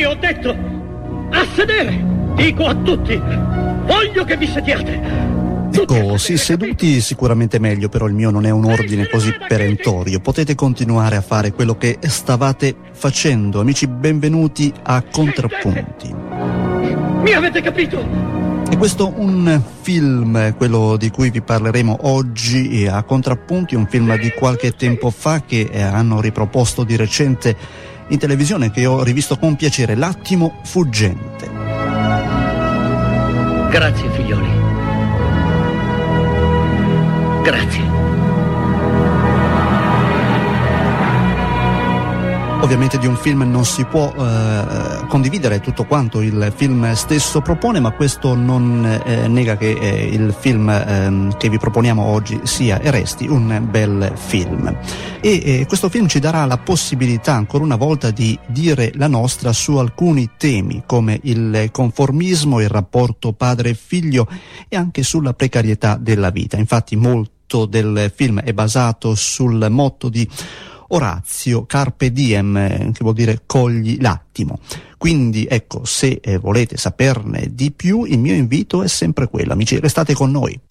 ho detto! A sedere! Dico a tutti! Voglio che vi sediate! Ecco, sì, seduti sicuramente meglio, però il mio non è un ordine così perentorio. Potete continuare a fare quello che stavate facendo. Amici, benvenuti a Contrappunti. Mi avete capito? E questo un film, quello di cui vi parleremo oggi a Contrappunti, un film di qualche tempo fa che hanno riproposto di recente in televisione, che ho rivisto con piacere, L'attimo fuggente. Grazie, figlioli. Grazie. Ovviamente di un film non si può condividere tutto quanto il film stesso propone, ma questo non nega che il film che vi proponiamo oggi sia e resti un bel film. E questo film ci darà la possibilità ancora una volta di dire la nostra su alcuni temi come il conformismo, il rapporto padre e figlio e anche sulla precarietà della vita. Infatti molto del film è basato sul motto di Orazio, Carpe Diem, che vuol dire cogli l'attimo. Quindi ecco, se volete saperne di più, il mio invito è sempre quello. Amici, restate con noi.